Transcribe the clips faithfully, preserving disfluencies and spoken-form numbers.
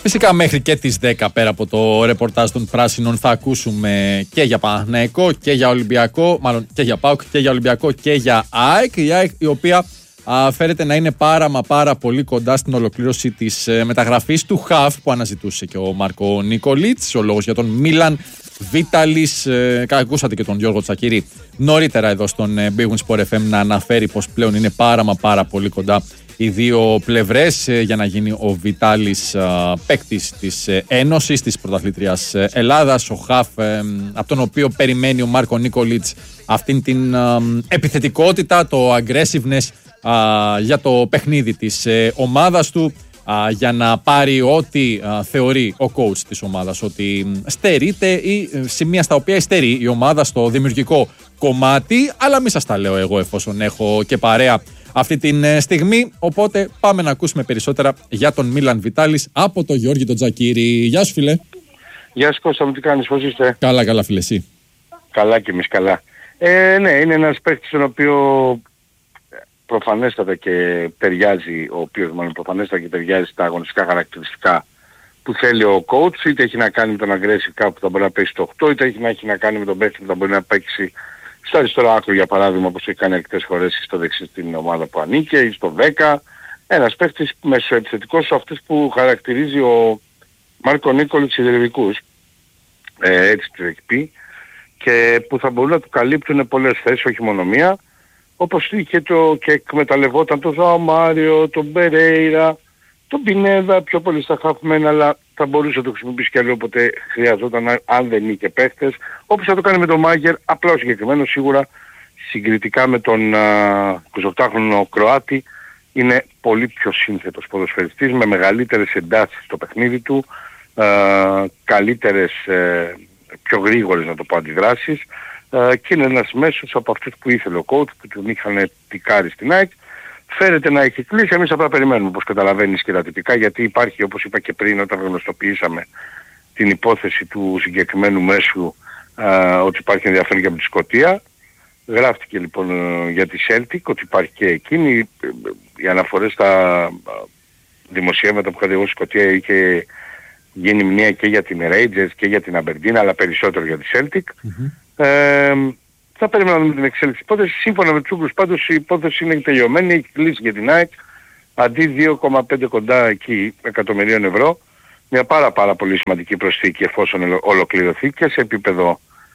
Φυσικά μέχρι και τις δέκα πέρα από το ρεπορτάζ των Πράσινων θα ακούσουμε και για Παναθηναϊκό και για Ολυμπιακό, μάλλον και για ΠΑΟΚ και για Ολυμπιακό και για ΑΕΚ, η ΑΕΚ η οποία α, φέρεται να είναι πάρα μα πάρα πολύ κοντά στην ολοκλήρωση της ε, μεταγραφής του Χαφ που αναζητούσε και ο Μάρκο Νικολίτς, ο λόγος για τον Μίλαν Βίταλης, ε, ακούσατε και τον Γιώργο Τσακίρη νωρίτερα εδώ στον ε, Big Win Sport εφ εμ να αναφέρει πως πλέον είναι πάρα μα πάρα πολύ κοντά οι δύο πλευρές ε, για να γίνει ο Βιτάλης ε, παίκτης της ε, Ένωσης, της Πρωταθλήτριας ε, Ελλάδας, ο Χαφ ε, από τον οποίο περιμένει ο Μάρκο Νικολίτς αυτήν την ε, επιθετικότητα, το aggressiveness ε, για το παιχνίδι της ε, ομάδας του, Uh, για να πάρει ό,τι uh, θεωρεί ο coach της ομάδας ότι στερείται ή uh, σημεία στα οποία στερεί η ομάδα στο δημιουργικό κομμάτι, αλλά μη σας τα λέω εγώ εφόσον έχω και παρέα αυτή τη uh, στιγμή, οπότε πάμε να ακούσουμε περισσότερα για τον Μίλαν Βιτάλης από τον Γιώργη τον Τζακίρη. Γεια σου φίλε. Γεια σου Κώστα μου, τι κάνεις, πώς είστε? Καλά καλά φίλε, εσύ? Καλά και εμείς καλά. Ε, ναι, είναι ένας παίκτης τον οποίο προφανέστατα και ταιριάζει, ο οποίος μάλλον προφανέστατα και ταιριάζει στα αγωνιστικά χαρακτηριστικά που θέλει ο coach, είτε έχει να κάνει με τον aggressive κάπου που θα μπορεί να παίξει στο οκτώ, είτε έχει να, έχει να κάνει με τον παίκτη που θα μπορεί να παίξει στο αριστερό άκρο για παράδειγμα, όπως έχει κάνει αρκετές φορές στο δεξί στην ομάδα που ανήκε ή στο δέκα. Ένας παίκτης μεσοεπιθετικός, αυτός που χαρακτηρίζει ο Μάρκο Νίκολιτς σιδηρικούς, ε, έτσι του έχει πει, και που θα μπορούν να του καλύπτουν πολλές θέσεις, όχι μόνο μία. Όπως είχε το και εκμεταλλευόταν τον Ζωάο Μάριο, τον Περέιρα, τον Πινέδα, πιο πολύ στα χαφμένα, αλλά θα μπορούσε να το χρησιμοποιήσει κι άλλο όποτε χρειαζόταν, αν δεν είχε παίχτες. Όπως θα το κάνει με τον Μάγκερ, απλά ο συγκεκριμένος σίγουρα συγκριτικά με τον εικοσιοκτάχρονο Κροάτη είναι πολύ πιο σύνθετος ποδοσφαιριστής, με μεγαλύτερες εντάσεις στο παιχνίδι του, α, καλύτερες, ε, πιο γρήγορες να το πω αντιδράσεις. Uh, και είναι ένας μέσος από αυτούς που ήθελε ο coach, που τον είχαν τικάρει στην ΑΕΚ. Φέρεται να έχει κλείσει, εμείς απλά περιμένουμε, όπως καταλαβαίνεις και τα τυπικά, γιατί υπάρχει, όπως είπα και πριν όταν γνωστοποιήσαμε την υπόθεση του συγκεκριμένου μέσου, uh, ότι υπάρχει ενδιαφέρον και από τη Σκωτία. Γράφτηκε λοιπόν uh, για τη Celtic ότι υπάρχει και εκείνη. Οι αναφορές στα uh, δημοσιεύματα που είχα δει στη Σκωτία είχε γίνει μνήμα και για την Rangers και για την Aberdeen, αλλά περισσότερο για τη Celtic. Mm-hmm. Ε, θα περιμένουμε την εξέλιξη υπόθεση. Σύμφωνα με τους Ούγγρους πάντως η υπόθεση είναι τελειωμένη, έχει κλείσει για την ΑΕΚ αντί δύο κόμμα πέντε κοντά εκεί εκατομμυρίων ευρώ. Μια πάρα πάρα πολύ σημαντική προσθήκη εφόσον ολοκληρωθεί και σε επίπεδο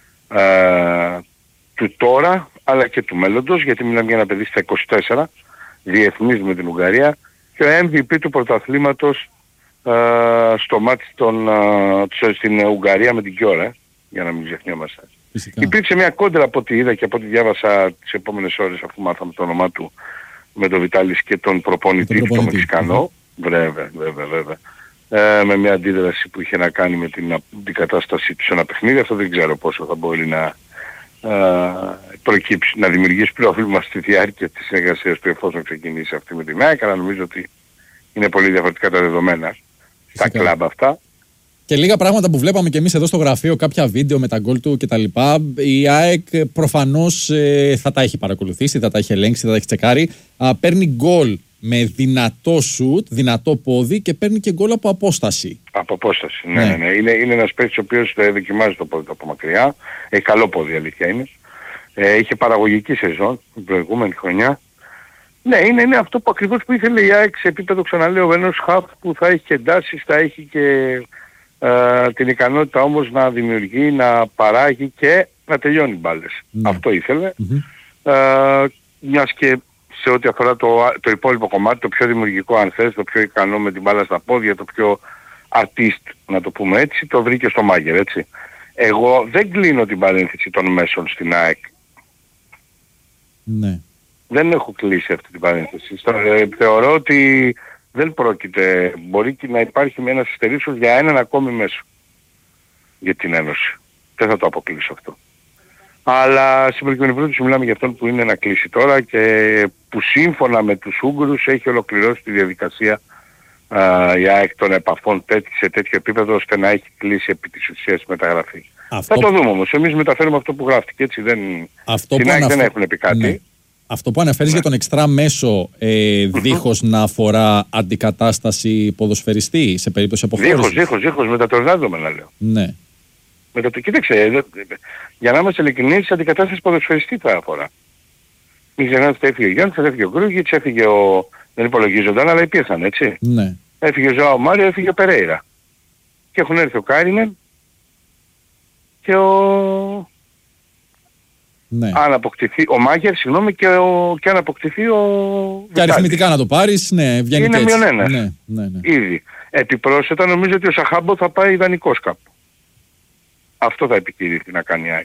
ε, του τώρα αλλά και του μέλλοντος, γιατί μιλάμε για ένα παιδί στα είκοσι τέσσερα, διεθνής με την Ουγγαρία και ο εμ βι πι του πρωταθλήματος ε, στο μάτι των, ε, στην Ουγγαρία με την Κιόρα, για να μην ξεχνιόμαστε. Φυσικά. Υπήρξε μια κόντρα από ό,τι είδα και από ό,τι διάβασα τις επόμενες ώρες αφού μάθαμε το όνομά του με τον Βιτάλης και τον προπονητή του, τον Μεξικανό. Βέβαια, βέβαια, βέβαια. Ε, με μια αντίδραση που είχε να κάνει με την αντικατάστασή του σε ένα παιχνίδι. Αυτό δεν ξέρω πόσο θα μπορεί να ε, προκύψει, να δημιουργήσει πρόβλημα στη διάρκεια της συνεργασίας του εφόσον ξεκινήσει αυτή με την ΑΕΚ, αλλά νομίζω ότι είναι πολύ διαφορετικά τα δεδομένα στα κλαμπ αυτά. Και λίγα πράγματα που βλέπαμε και εμείς εδώ στο γραφείο, κάποια βίντεο με τα γκολ του κτλ. Η ΑΕΚ προφανώς ε, θα τα έχει παρακολουθήσει, θα τα έχει ελέγξει, θα τα έχει τσεκάρει. Α, παίρνει γκολ με δυνατό σουτ, δυνατό πόδι και παίρνει και γκολ από απόσταση. Από απόσταση, ναι, ναι. ναι. Είναι, είναι ένας παίκτης ο οποίος δοκιμάζει το πόδι από μακριά. Έχει καλό πόδι, αλήθεια είναι. Ε, είχε παραγωγική σεζόν την προηγούμενη χρονιά. Ναι, είναι, είναι αυτό που ακριβώς που ήθελε η ΑΕΚ σε επίπεδο, ξαναλέω, ενός χαφ που θα έχει και εντάσεις, θα έχει και Uh, την ικανότητα όμως να δημιουργεί, να παράγει και να τελειώνει μπάλες. Mm. Αυτό ήθελε. Mm-hmm. Uh, μιας και σε ό,τι αφορά το, το υπόλοιπο κομμάτι, το πιο δημιουργικό αν θες, το πιο ικανό με την μπάλα στα πόδια, το πιο artist να το πούμε έτσι, το βρήκε στο Μάγκερ, έτσι. Εγώ δεν κλείνω την παρένθεση των μέσων στην ΑΕΚ. Ναι. Δεν έχω κλείσει αυτή την παρένθεση. Στο, ε, θεωρώ ότι δεν πρόκειται, μπορεί και να υπάρχει με ένας αστερίσιος για έναν ακόμη μέσο για την Ένωση. Δεν θα το αποκλείσω αυτό. Αλλά στην προκειμένη περίπτωση μιλάμε για αυτόν που είναι να κλείσει τώρα και που σύμφωνα με τους Ούγγρους έχει ολοκληρώσει τη διαδικασία α, η ΑΕΚ των επαφών σε τέτοιο επίπεδο ώστε να έχει κλείσει επί της ουσίας μεταγραφή. Αυτό... Θα το δούμε όμως. Εμείς μεταφέρουμε αυτό που γράφτηκε, έτσι δεν... Αυτό στην που ΑΕΚ αναφ... δεν έχουν πει κάτι. Ναι. Αυτό που αναφέρεις ναι. για τον εξτρά μέσο ε, δίχως να αφορά αντικατάσταση ποδοσφαιριστή σε περίπτωση αποχώρησης. Δίχως, δίχως, δίχως, με τα τρονάδομενα λέω. Ναι. Με το, κοίταξε, για να είμαστε ειλικρινείς, αντικατάσταση ποδοσφαιριστή θα αφορά. Μην ξεχνάτε ότι έφυγε ο Γιάννης, έφυγε ο Γκρούγιτς, έφυγε ο... δεν υπολογίζονταν, αλλά υπήρχαν, έτσι. Ναι. Έφυγε ο Ζωάο Μάριο, έφυγε ο Περέιρα. Και έχουν έρθει ο Κάρινεν και ο... Ναι. Αν αποκτηθεί ο Μάγερ, συγγνώμη, και, ο... και αν αποκτηθεί ο... Και αριθμητικά να το πάρεις, ναι, βγαίνει είναι και έτσι. Είναι μειον ένας. Ναι, ναι, ναι. Ήδη. Επιπρόσθετα νομίζω ότι ο Σαχάμπο θα πάει ιδανικός κάπου. Αυτό θα επικηρύχθει να κάνει η ΑΕΚ.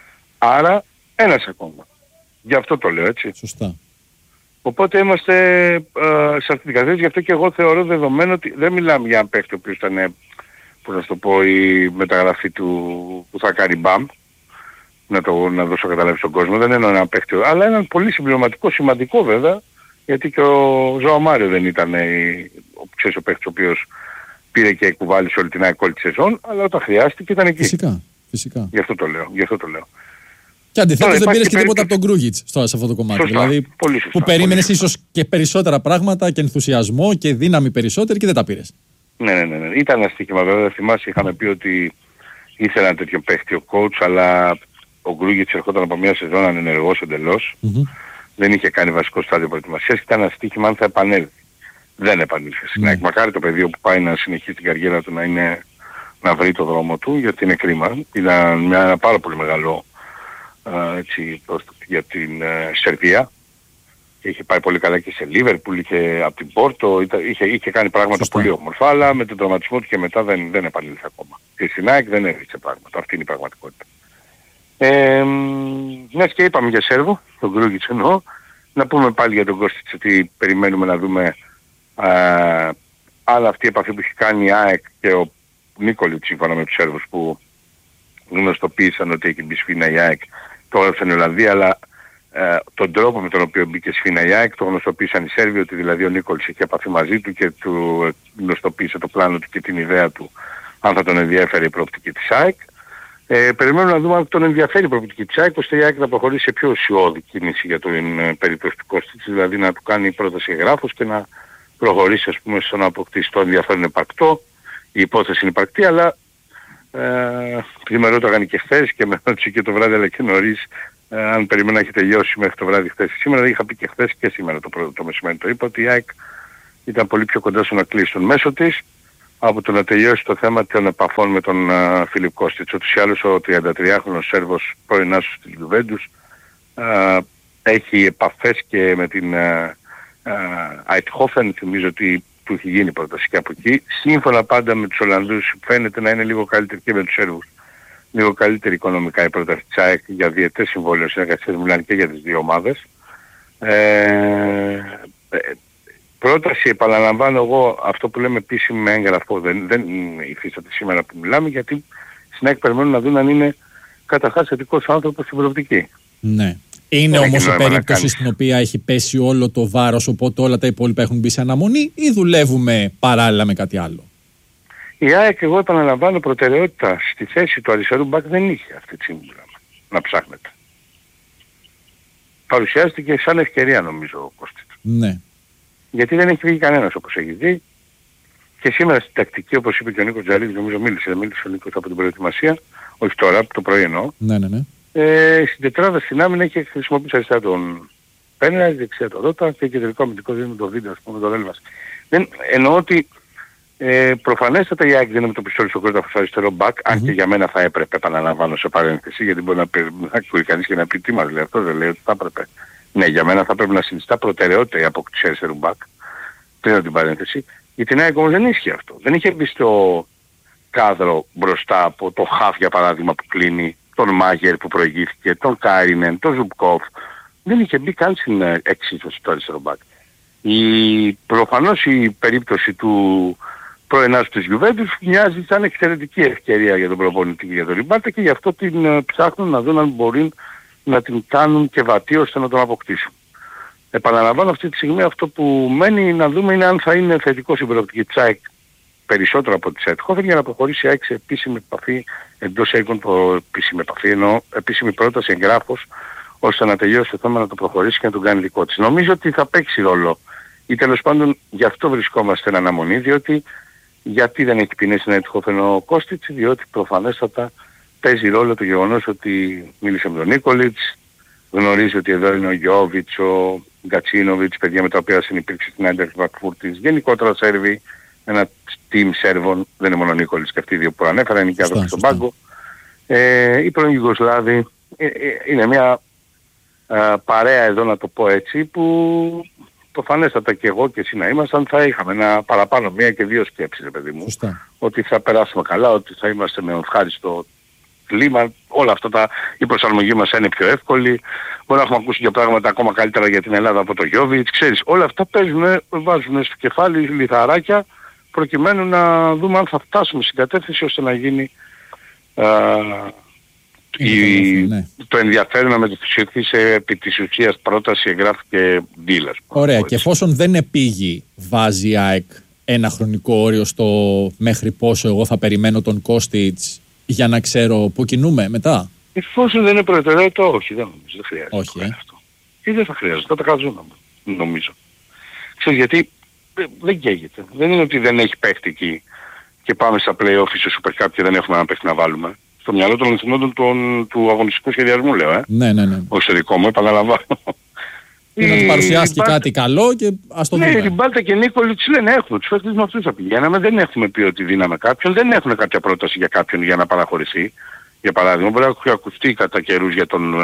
Άρα ένας ακόμα. Γι' αυτό το λέω, έτσι. Σωστά. Οπότε είμαστε ε, σε αυτή την κατάσταση, γι' αυτό και εγώ θεωρώ δεδομένο ότι δεν μιλάμε για ένα παίχτη ο οποίος ήταν, πώς να το πω, η μεταγραφή του που θα κάνει μπαμ, να, το, να δώσω καταλάβει στον κόσμο, δεν εννοώ ένα παίχτη, αλλά έναν πολύ συμπληρωματικό, σημαντικό βέβαια, γιατί και ο Ζωάο Μάριο δεν ήταν ο, ξέρεις, ο παίχτης ο οποίος πήρε και κουβάλισε όλη την ΑΕΚ όλη τη σεζόν, αλλά όταν χρειάστηκε ήταν εκεί. Φυσικά, φυσικά. Γι' αυτό το λέω, γι' αυτό το λέω. Και αντιθέτως δεν πήρες και τίποτα περίπτωση... από τον Γκρούγιτς σε αυτό το κομμάτι. Σωστά, δηλαδή πολύ σωστά, που περίμενες πολύ ίσως και περισσότερα πράγματα και ενθουσιασμό και δύναμη περισσότερη και δεν τα πήρες. Ναι, ναι, ναι, ναι. Ήταν ένα στοίχημα βέβαια. Θυμάσαι, είχαμε πει ότι ήθελα ένα τέτοιο παίχτη ο coach, αλλά ο Γκρούγιτς ερχόταν από μια σεζόν ανενεργός εντελώς. Mm-hmm. Δεν είχε κάνει βασικό στάδιο προετοιμασίας και ήταν ένα στοίχημα αν θα επανέλθει. Δεν επανήλθε. Mm. Ναι, μακάρι το παιδί που πάει να συνεχίσει την καριέρα του να, είναι, να βρει το δρόμο του, γιατί είναι κρίμα. Ήταν μια, ένα πάρα πολύ μεγάλο α, έτσι, για την ε, Σερβία. Είχε πάει πολύ καλά και σε Λίβερπουλ, είχε από την Πόρτο, είχε, είχε κάνει πράγματα Σωστά. πολύ όμορφα, αλλά με τον τραυματισμό του και μετά δεν, δεν επανήλθε ακόμα. Και στην ΑΕΚ δεν έδειξε πράγματα. Αυτή είναι η πραγματικότητα. Ε, μιας και είπαμε για Σέρβο, τον Γκρούγιτς εννοώ, να πούμε πάλι για τον Κώστιτς ότι περιμένουμε να δούμε α, αν αυτή η επαφή που έχει κάνει η ΑΕΚ και ο Νίκολιτς σύμφωνα με τους Σέρβους που γνωστοποίησαν ότι έχει μπει σφήνα η ΑΕΚ, το έγραψαν η Ολλανδία, αλλά ε, τον τρόπο με τον οποίο μπήκε σφήνα η ΑΕΚ το γνωστοποίησαν οι Σέρβοι, ότι δηλαδή ο Νίκολιτς είχε επαφή μαζί του και του γνωστοποίησε το πλάνο του και την ιδέα του αν θα τον ενδιαφέρει η προοπτική της ΑΕΚ. Ε, περιμένουμε να δούμε αν τον ενδιαφέρει η προοπτική της ΑΕΚ, ώστε η ΑΕΚ να προχωρήσει σε πιο ουσιώδη κίνηση για την ε, περίπτωση του Κώστιτς, δηλαδή να του κάνει πρόταση εγγράφους και να προχωρήσει ας πούμε στο να αποκτήσει το ενδιαφέρον υπαρκτό, η υπόθεση είναι υπαρκτή, αλλά ε, με ρώταγαν και χθες και με ρώτησε και το βράδυ αλλά και νωρίς ε, αν περιμένω να έχει τελειώσει μέχρι το βράδυ χθες. Σήμερα είχα πει και χθες και σήμερα το, προ, το μεσημέρι το είπα ότι η ΑΕΚ ήταν πολύ πιο κοντά στο να κλείσει τον μέσο της από το να τελειώσει το θέμα των επαφών με τον uh, Φίλιπ Κώστιτς. Ούτως ή άλλως ο τριαντατριάχρονος Σέρβος πρώην άσος της Γιουβέντους uh, έχει επαφές και με την Αιτχόφεν, uh, uh, θυμίζω ότι του έχει γίνει πρόταση και από εκεί. Σύμφωνα πάντα με τους Ολλανδούς φαίνεται να είναι λίγο καλύτερη και με τους Σέρβους. Λίγο καλύτερη οικονομικά η πρόταση της ΑΕΚ για διετές συμβόλαιο συνεργασίας, μιλάνε και για τις δύο ομάδες. Ε, πρόταση, επαναλαμβάνω εγώ αυτό που λέμε επίσημη με έγγραφο, δεν, δεν υφίσταται σήμερα που μιλάμε, γιατί στην ΑΕΚ περιμένουν να δουν αν είναι καταρχάς θετικός άνθρωπος στην προοπτική. Ναι. Είναι όμως η περίπτωση στην οποία έχει πέσει όλο το βάρος, οπότε όλα τα υπόλοιπα έχουν μπει σε αναμονή, ή δουλεύουμε παράλληλα με κάτι άλλο? Η ΑΕΚ, εγώ επαναλαμβάνω, προτεραιότητα στη θέση του αριστερού μπακ δεν είχε αυτή τη στιγμή να ψάχνεται. Παρουσιάστηκε σαν ευκαιρία νομίζω ο Κώστιτς. Ναι. Γιατί δεν έχει βγει κανένας όπως έχει δει. Και σήμερα στην τακτική, όπως είπε και ο Νίκος Τζαλίδης, νομίζω μίλησε, μίλησε ο Νίκος από την προετοιμασία, όχι τώρα, το πρωί εννοώ. Ναι, ναι, ναι. Ε, στην τετράδα στην άμυνα είχε χρησιμοποιήσει αριστερά τον Πένερα, δεξιά τον Ρώτα και κεντρικό αμυντικό δίνει το βίντεο, ας πούμε, τον Έλβας. Δεν, εννοώ ότι ε, προφανέστατα η ΑΕΚ δίνει με το πιστόλι στο κρόταφο στο αριστερό μπακ, mm-hmm. αν και για μένα θα έπρεπε, επαναλαμβάνω σε παρένθεση, γιατί μπορεί να πει κανείς και να πει τι μας λέει αυτό, δεν λέει ότι θα έπρεπε. Ναι, για μένα θα πρέπει να συνιστά προτεραιότητα η απόκτηση αριστερού μπακ, πριν την παρένθεση. Για την ΑΕΚ όμως δεν ίσχυε αυτό. Δεν είχε μπει στο κάδρο μπροστά από το Χαφ για παράδειγμα που κλείνει, τον Μάγερ που προηγήθηκε, τον Κάρινεν, τον Ζουμπκόφ. Δεν είχε μπει καν στην εξίσωση του αριστερού μπακ. Η, προφανώς η περίπτωση του πρώην άσου της Γιουβέντους μοιάζει σαν εξαιρετική ευκαιρία για τον προπονητή και για τον Ριμπάρτα και γι' αυτό την uh, ψάχνουν να δουν αν μπορεί να την κάνουν και βατή ώστε να τον αποκτήσουν. Επαναλαμβάνω αυτή τη στιγμή αυτό που μένει να δούμε είναι αν θα είναι θετικό η προοπτική της ΑΕΚ περισσότερο από τη Αιτχόφεν για να προχωρήσει η ΑΕΚ σε επίσημη επαφή εντός έγκων επίσημη επαφή, ενώ επίσημη πρόταση εγγράφος ώστε να τελειώσει το θέμα, να το προχωρήσει και να τον κάνει δικό της. Νομίζω ότι θα παίξει ρόλο, ή τέλος πάντων γι' αυτό βρισκόμαστε εν αναμονή, διότι γιατί δεν έχει ποινές να Eindhoven ο Κώστιτς, διότι προφανέστατα παίζει ρόλο το γεγονός ότι μίλησε με τον Νίκολιτς, γνωρίζει ότι εδώ είναι ο Γιώβιτς, ο Γκατσίνοβιτς, παιδιά με τα οποία συνυπήρξε στην Άιντραχτ Φραγκφούρτης, γενικότερα Σέρβοι, ένα team Σέρβων, δεν είναι μόνο ο Νίκολιτς και αυτοί οι δύο που ανέφερα, είναι και άνθρωποι στον πάγκο. Ε, οι πρώην Ιουγκοσλάβοι, ε, ε, είναι μια ε, παρέα εδώ να το πω έτσι, που προφανέστατα και εγώ και εσύ να ήμασταν θα είχαμε ένα παραπάνω μία και δύο σκέψεις, παιδί μου. Σωστά. Ότι θα περάσουμε καλά, ότι θα είμαστε με ευχάριστο κλίμα, όλα αυτά τα, η προσαρμογή μας είναι πιο εύκολη, μπορεί να έχουμε ακούσει για πράγματα ακόμα καλύτερα για την Ελλάδα από το Γιώβιτς, ξέρεις, όλα αυτά παίζουν, βάζουν στο κεφάλι λιθαράκια προκειμένου να δούμε αν θα φτάσουμε στην κατεύθυνση ώστε να γίνει α, η, ναι. το ενδιαφέρον να μεταφυσιωθεί σε επί της ουσίας πρόταση, εγγράφηκε deal. Ωραία, και εφόσον δεν επήγει, βάζει η ΑΕΚ ένα χρονικό όριο στο μέχρι πόσο εγώ θα περιμένω τον Κώστιτς για να ξέρω πού κινούμε μετά. Εφόσον δεν είναι προτεραιότητα, όχι, δεν νομίζω, δεν χρειάζεται. Όχι, ε. αυτό. Ή δεν θα χρειάζεται, θα τα καζούμε, νομίζω. Ξέρεις γιατί δεν καίγεται. Δεν είναι ότι δεν έχει παίχτη εκεί και πάμε στα play-off στο Super Cup και δεν έχουμε ένα παίχτη να βάλουμε. Στο μυαλό των εθνών του αγωνιστικού σχεδιασμού λέω, ε. Ναι, ναι, ναι. Όχι στο δικό μου, επαναλαμβάνω. Και να του παρουσιάσει και κάτι καλό και ας το δούμε. Ναι, η Μπάλτα και Νίκολιτς λένε έχουμε, τους παίχτες με αυτούς θα πηγαίναμε, δεν έχουμε πει ότι δίναμε κάποιον, δεν έχουν κάποια πρόταση για κάποιον για να παραχωρηθεί. Για παράδειγμα, μπορεί να έχει ακουστεί κατά καιρούς για τον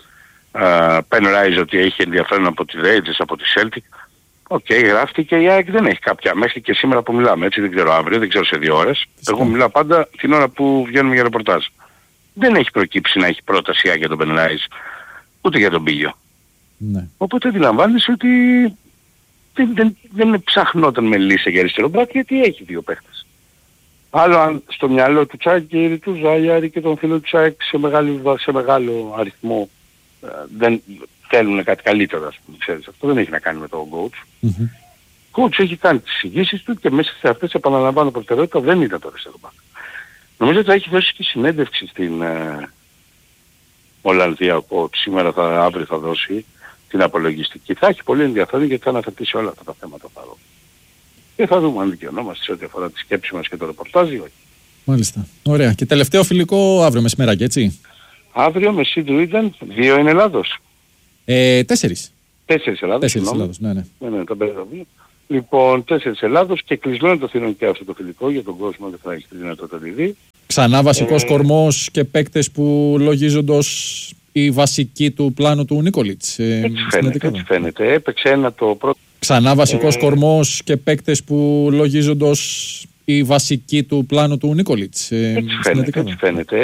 Πεν Ράιζ ότι έχει ενδιαφέρον από τη Rangers, από τη Celtic. Οκ, okay, γράφτηκε, η ΑΕΚ δεν έχει κάποια, μέχρι και σήμερα που μιλάμε, έτσι δεν ξέρω αύριο, δεν ξέρω σε δύο ώρες. Εγώ μιλάω πάντα την ώρα που βγαίνουμε για ρεπορτάζ. Δεν έχει προκύψει να έχει πρόταση η ΑΕΚ για τον Πεν Ράιζ, ούτε για τον Πίγιο. Ναι. Οπότε αντιλαμβάνεσαι ότι δεν, δεν, δεν ψαχνόταν με λύση για αριστερό μπακ γιατί έχει δύο παίχτες. Άλλο αν στο μυαλό του Τσάκη, του Ζάγιαρη και των φίλων του Τσάκη σε, σε μεγάλο αριθμό ε, δεν θέλουν κάτι καλύτερο, ας πούμε, ξέρεις. Αυτό δεν έχει να κάνει με τον coach. Mm-hmm. Ο coach έχει κάνει τις εισηγήσεις του και μέσα σε αυτές, επαναλαμβάνω, προτεραιότητα δεν ήταν το αριστερό μπακ. Νομίζω ότι θα έχει δώσει και συνέντευξη στην ε, Ολλανδία ο coach. Σήμερα θα, αύριο θα δώσει την απολογιστική. Θα έχει πολύ ενδιαφέρον γιατί θα αναφερθεί όλα αυτά τα θέματα παρόλο. Και θα δούμε αν δικαιωνόμαστε σε ό,τι αφορά τη σκέψη μας και το ρεπορτάζ ή όχι. Μάλιστα. Ωραία. Και τελευταίο φιλικό αύριο μεσημεράκι, έτσι. Αύριο με Σιντουίντεν, δύο είναι Ελλάδος. Ε, τέσσερις. Τέσσερις Ελλάδος. Τέσσερις Ελλάδος, ναι, ναι. Ναι, ναι, τα μπέρδευα. Λοιπόν, τέσσερις Ελλάδος και κλεισμένο το θηρόν και αυτό το φιλικό για τον κόσμο δεν θα έχει τη δυνατότητα να τη δει. Ξανά βασικός ε... κορμός και παίκτες που λογίζοντος η βασική του πλάνου του Νίκολιτς. Ε, έτσι, φαίνεται, έτσι φαίνεται. Έπαιξε ένα το πρώτο. Ξανά βασικός ε... κορμός και παίκτες που λογίζοντος η βασική του πλάνου του Νίκολιτς. Ε, έτσι φαίνεται, έτσι φαίνεται.